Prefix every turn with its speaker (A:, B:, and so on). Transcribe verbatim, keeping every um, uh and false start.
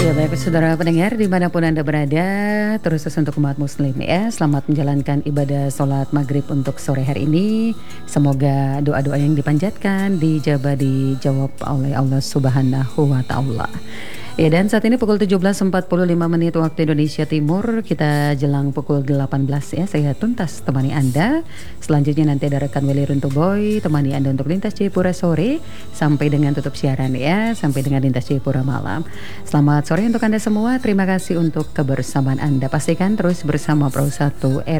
A: Ya baik saudara pendengar dimanapun Anda berada, terus untuk umat muslim ya, selamat menjalankan ibadah sholat maghrib untuk sore hari ini. Semoga doa-doa yang dipanjatkan dijabah dijawab oleh Allah Subhanahu wa Ta'ala. Ya, dan saat ini pukul tujuh belas empat puluh lima menit waktu Indonesia Timur, kita jelang pukul delapan belas ya, saya tuntas temani Anda. Selanjutnya nanti ada rekan Willy Runtuboy temani Anda untuk Lintas Jayapura sore sampai dengan tutup siaran ya, sampai dengan Lintas Jayapura malam. Selamat sore untuk Anda semua, terima kasih untuk kebersamaan Anda. Pastikan terus bersama Pro satu R